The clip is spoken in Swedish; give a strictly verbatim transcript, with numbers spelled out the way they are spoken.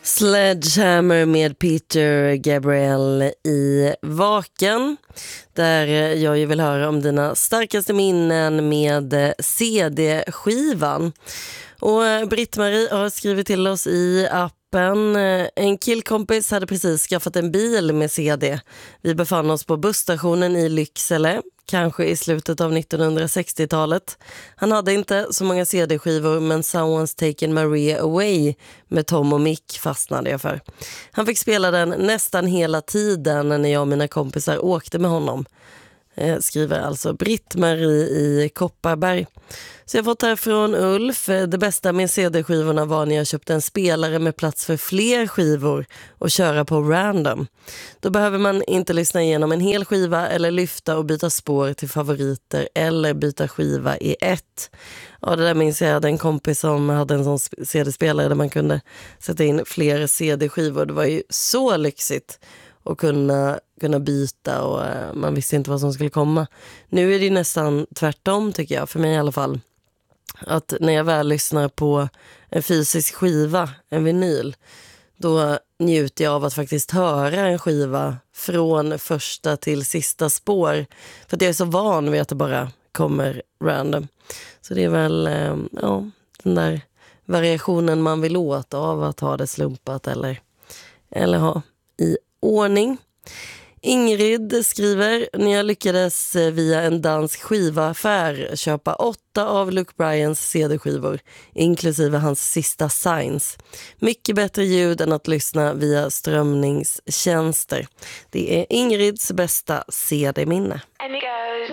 Sledgehammer med Peter Gabriel i Vaken, där jag ju vill höra om dina starkaste minnen med C D-skivan. Och Britt-Marie har skrivit till oss i appen: en killkompis hade precis skaffat en bil med C D. Vi befann oss på busstationen i Lycksele, kanske i slutet av nittonhundrasextiotalet. Han hade inte så många C D-skivor, men Someone's Taken Maria Away med Tom och Mick fastnade jag för. Han fick spela den nästan hela tiden när jag och mina kompisar åkte med honom. Eh, skriver alltså Britt-Marie i Kopparberg. Så jag har fått här från Ulf: det bästa med C D-skivorna var när jag köpte en spelare med plats för fler skivor och köra på random. Då behöver man inte lyssna igenom en hel skiva eller lyfta och byta spår till favoriter eller byta skiva i ett. Ja, det där minns jag, hade en kompis som hade en sån C D-spelare där man kunde sätta in fler C D-skivor. Det var ju så lyxigt och kunna, kunna byta, och uh, man visste inte vad som skulle komma. Nu är det nästan tvärtom, tycker jag, för mig i alla fall. Att när jag väl lyssnar på en fysisk skiva, en vinyl, då njuter jag av att faktiskt höra en skiva från första till sista spår. För att jag är så van vid att det bara kommer random. Så det är väl uh, ja, den där variationen man vill åt av att ha det slumpat eller, eller ha i ordning. Ingrid skriver: när jag lyckades via en dansk skivaffär köpa åtta av Luke Bryans C D-skivor, inklusive hans sista Signs. Mycket bättre ljud än att lyssna via strömningstjänster. Det är Ingrids bästa C D-minne.